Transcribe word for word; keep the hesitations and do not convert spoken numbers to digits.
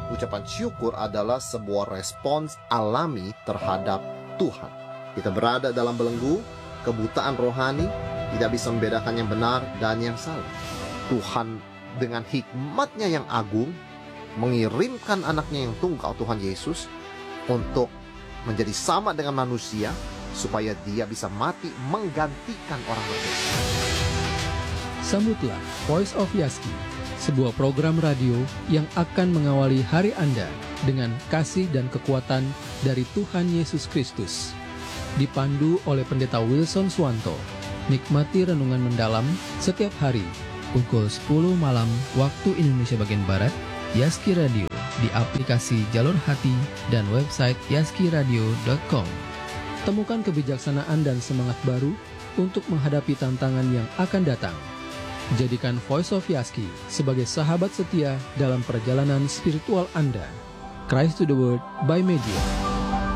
Ucapan syukur adalah sebuah respons alami terhadap Tuhan. Kita berada dalam belenggu, kebutaan rohani, tidak bisa membedakan yang benar dan yang salah. Tuhan dengan hikmatnya yang agung mengirimkan anaknya yang tunggal, Tuhan Yesus, untuk menjadi sama dengan manusia, supaya dia bisa mati menggantikan orang berdosa. Sambutlah Voice of Yaski, sebuah program radio yang akan mengawali hari Anda dengan kasih dan kekuatan dari Tuhan Yesus Kristus. Dipandu oleh Pendeta Wilson Swanto. Nikmati renungan mendalam setiap hari pukul sepuluh malam waktu Indonesia bagian Barat, Yaski Radio di aplikasi Jalur Hati dan website yaski radio dot com. Temukan kebijaksanaan dan semangat baru untuk menghadapi tantangan yang akan datang. Jadikan Voice of Yaski sebagai sahabat setia dalam perjalanan spiritual Anda. Christ to the World by Media.